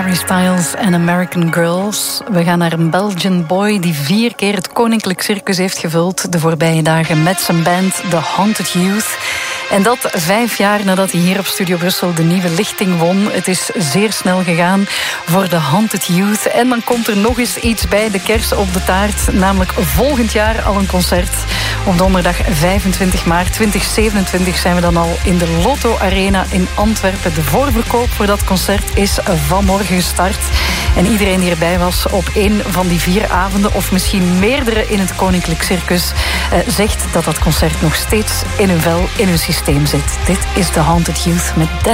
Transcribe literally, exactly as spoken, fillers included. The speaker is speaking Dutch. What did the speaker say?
Harry Styles en American Girls. We gaan naar een Belgian boy die vier keer het Koninklijk Circus heeft gevuld de voorbije dagen met zijn band The Haunted Youth. En dat vijf jaar nadat hij hier op Studio Brussel de nieuwe lichting won. Het is zeer snel gegaan voor The Haunted Youth. En dan komt er nog eens iets bij, de kers op de taart. Namelijk volgend jaar al een concert. Op donderdag vijfentwintig maart twintig zevenentwintig zijn we dan al in de Lotto Arena in Antwerpen. De voorverkoop voor dat concert is vanmorgen gestart. En iedereen die erbij was op een van die vier avonden, of misschien meerdere in het Koninklijk Circus, eh, zegt dat dat concert nog steeds in hun vel, in hun systeem zit. Dit is The Haunted Youth met